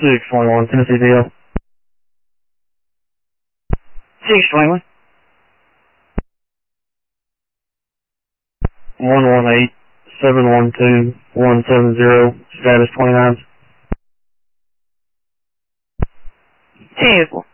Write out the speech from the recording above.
621, Tennessee DL. 621. 118-712-170, status 29. 10-4.